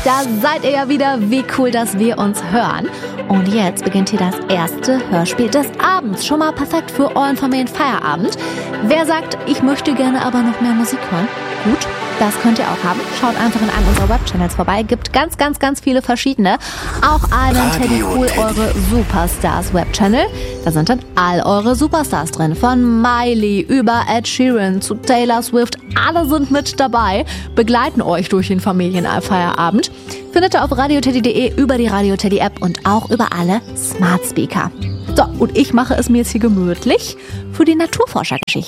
Da seid ihr ja wieder. Wie cool, dass wir uns hören. Und jetzt beginnt hier das erste Hörspiel des Abends. Schon mal perfekt für euren Familienfeierabend. Wer sagt, ich möchte gerne aber noch mehr Musik hören? Gut, das könnt ihr auch haben. Schaut einfach in einem unserer Webchannels vorbei. Gibt ganz, ganz, ganz viele verschiedene. Auch einen Teddy Cool Eure Superstars Webchannel. Da sind dann all eure Superstars drin. Von Miley über Ed Sheeran zu Taylor Swift. Alle sind mit dabei. Begleiten euch durch den Familienfeierabend. Findet ihr auf radioteddy.de, über die Radio Teddy App und auch über alle Smart Speaker. So, und ich mache es mir jetzt hier gemütlich für die Naturforschergeschichte.